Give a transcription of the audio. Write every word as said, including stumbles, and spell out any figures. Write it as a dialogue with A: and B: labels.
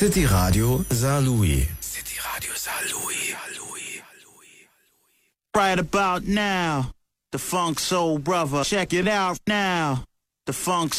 A: City Radio Saarlouis. City Radio Saarlouis.
B: Right about now, the Funk Soul Brother. Check it out now. The Funk